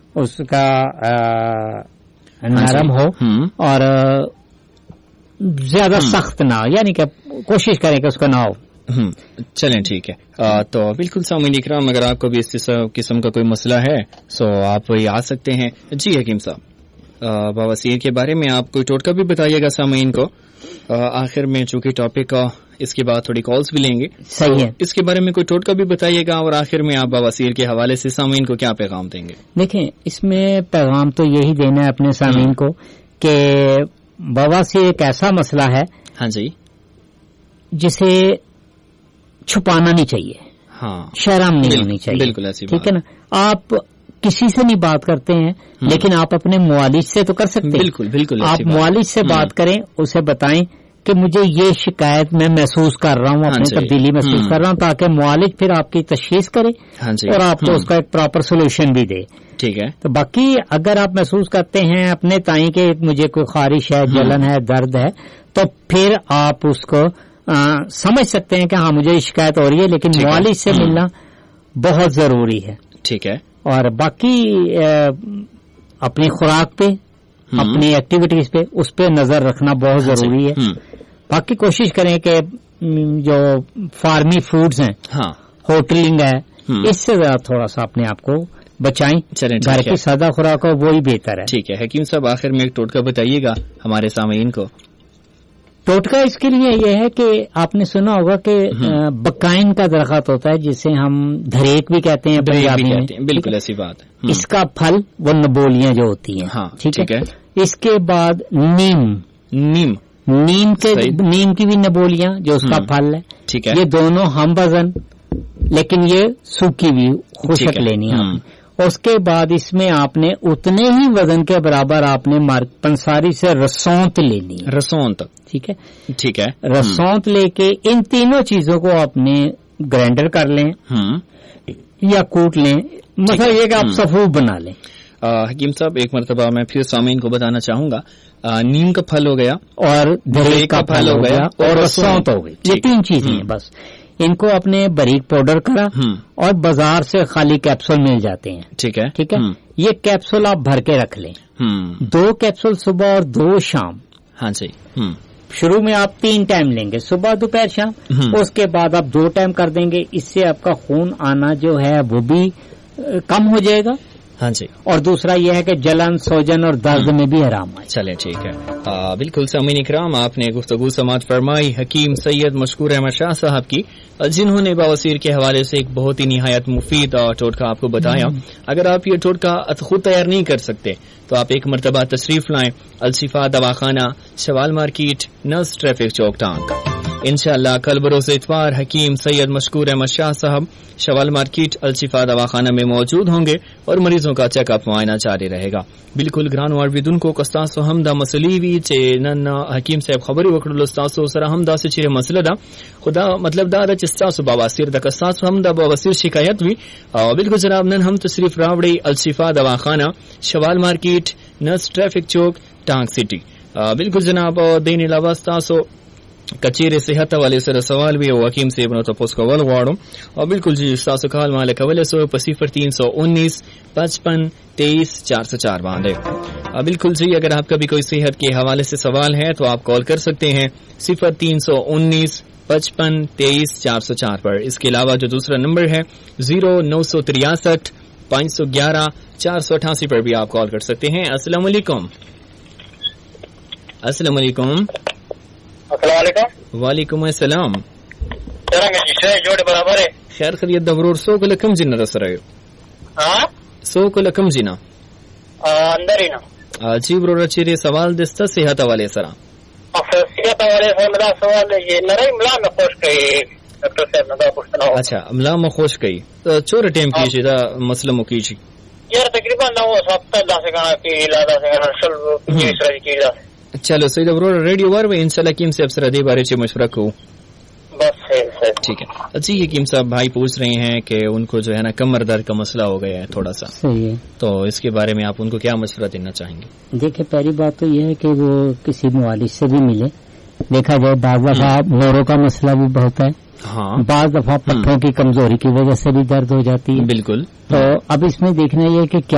उसका नरम हो और ज्यादा सख्त ना हो, यानी कि कोशिश करें कि उसका ना हो। चलें ठीक है। तो बिल्कुल सामीन इकराम, अगर आपको भी इस किस्म का कोई मसला है तो आप ये आ सकते हैं। जी हकीम साहब, बवासीर के बारे में आप कोई टोटका भी बताइएगा सामीन को आखिर में, चूंकि टॉपिक इसके बाद थोड़ी कॉल्स भी लेंगे। सही है, इसके बारे में कोई टोटका भी बताइएगा और आखिर में आप बवासीर के हवाले से सामीन को क्या पैगाम देंगे? देखें, इसमें पैगाम तो यही देना है अपने सामीन को कि बवासीर एक ऐसा मसला है, हाँ जी, जिसे छुपाना नहीं चाहिए, हाँ, शर्म नहीं होनी चाहिए, बिल्कुल ऐसी ठीक है ना। आप किसी से नहीं बात करते हैं, लेकिन आप अपने मुआलिज से तो कर सकते हैं। बिल्कुल बिल्कुल, आप मुआलिज से बात करें, उसे बताएं कि मुझे ये शिकायत मैं महसूस कर रहा हूँ, अपनी तब्दीली महसूस कर रहा हूँ, ताकि मुआलिज फिर आपकी तशखीस करे और आपको उसका एक प्रॉपर सोल्यूशन भी दे। ठीक है। तो बाकी अगर आप महसूस करते हैं अपने ताई के मुझे कोई खारिश है, जलन है, दर्द है, तो फिर आप उसको समझ सकते हैं कि हाँ मुझे शिकायत हो रही है, लेकिन मुआलिज से मिलना बहुत जरूरी है। ठीक है। और बाकी अपनी खुराक पे, अपनी एक्टिविटीज पे, उस पे नजर रखना बहुत जरूरी है। बाकी कोशिश करें कि जो फार्मी फूड्स हैं, हाँ, होटलिंग है, इससे थोड़ा सा अपने आप को बचाएं। घर की सादा खुराक हो वही बेहतर है। ठीक है। हकीम साहब, आखिर में एक टोटका बताइएगा हमारे सामीन को। टोटका इसके लिए यह है कि आपने सुना होगा कि बकाइन का दरख्त होता है, जिसे हम धरेक भी कहते हैं पंजाबी में। बिल्कुल ऐसी बात है। इसका फल वो नबोलियां जो होती हैं, हाँ, ठीक है। इसके बाद नीम की भी नबोलियां जो उसका फल है, ठीक है। ये दोनों हम वजन, लेकिन ये सूखी भी खुशक लेनी है। उसके बाद इसमें आपने उतने ही वजन के बराबर आपने पंसारी से रसौंत लेनी है। रसौंत, ठीक है, ठीक है। रसौंत लेके इन तीनों चीजों को आपने ग्राइंडर कर लें या कूट लें, मतलब ये कि आप सफूफ बना लें। हकीम साहब, एक मरतबा मैं फिर सामीन को बताना चाहूंगा, नीम का फल हो गया और धरेक का फल हो गया और रसौंत हो गई, ये तीन चीजें हैं बस। इनको अपने बारीक पाउडर करा और बाजार से खाली कैप्सूल मिल जाते हैं, ठीक है, ठीक है। ये कैप्सूल आप भर के रख लें, 2 कैप्सूल सुबह और 2 शाम। हाँ जी। शुरू में आप 3 टाइम लेंगे, सुबह दोपहर शाम, उसके बाद आप 2 टाइम कर देंगे। इससे आपका खून आना जो है वो भी कम हो जाएगा। हाँ जी। और दूसरा यह है कि जलन, सोजन और दर्द में भी आराम आए। चलें ठीक है। बिल्कुल सामीन इकराम, आपने गुफ्तगू समात फरमाई हकीम सैयद मशकूर अहमद शाह साहब की, जिन्होंने बवासीर के हवाले से एक बहुत ही निहायत मुफीद टोटका आपको बताया। अगर आप ये टोटका खुद तैयार नहीं कर सकते तो आप एक मरतबा तशरीफ लाएं अलशिफा दवाखाना, शवाल मार्केट, नर्स ट्रैफिक चौक टांग। इंशाअल्लाह कल बरोज़ इतवार हकीम सैयद मशकूर अहमद शाह साहब शवाल मार्केट अलशिफा दवाखाना में मौजूद होंगे और मरीजों का चेकअप मुआयना जारी रहेगा। बिल्कुल ग्रान वारविदुन को कस्तासो हमदा मसलीवी चे नन्ना हकीम साहब खबरी वकड़ुल उस्तासो सरा हमदा से चिरे मसला दा खुदा मतलब दादा चिस्तासो बवासीर दा कस्तासो हमदा बवासीर शिकायत भी बिल्कुल जनाब नन हम तशरीफ रावड़ी अलशिफा दवाखाना शवाल मार्केट नर्स ट्रैफिक चौक टांग सिटी। बिल्कुल जनाब देने अलावा स्तासो कचेरे सेहत वाले सर सवाल भी हकीम से बनो तो पोस्ट कवल वाड़ो और बिल्कुल जी सासो काल माले कवले सो पसीफर 319 55 23 404 बांधे। बिल्कुल जी, अगर आपका भी कोई सेहत के हवाले से सवाल है तो आप कॉल कर सकते हैं 0319 55 23 404 पर। इसके अलावा जो दूसरा नंबर है 0963 511 488 पर भी आप कॉल कर सकते हैं। अस्सलाम वालेकुम। अस्सलाम वालेकुम। वालेकुम अस्सलाम। जोड़े बराबर है खैर खैरियत दबरूर सो को लकम जिना रस रहे हो? हाँ, सो को लकम जिना अंदर ही ना जी ब्रो रचिरे सवाल दिस्ता सेहत वाले सरा सेहत वाले से मेरा सवाल ये नरे मिला में खुश गई डॉक्टर साहब ने पूछना हो। अच्छा, अमला में खुश गई तो चोर टाइम की जी दा मसला मुकी जी यार तकरीबन ना वो 70 से गाना की लादा से गाना सल तीसरा की ला। चलो सही ब्रो रेडियो वर में इंशाल्लाह हकीम से अफसर दे बारे में मशवरा को बस है ठीक है। जी हकीम साहब भाई पूछ रहे हैं कि उनको जो है ना कमर दर्द का मसला हो गया है थोड़ा सा, सही है, तो इसके बारे में आप उनको क्या मशवरा देना चाहेंगे? देखिए, पहली बात तो यह है कि वो किसी मुआलिज से भी मिले। देखा जाए बाज़ दफा मोरों का मसला भी बहुत है, हाँ, बाज़ दफा पट्टों की कमजोरी की वजह से भी दर्द हो जाती है। बिल्कुल। तो अब इसमें देखना यह है कि क्या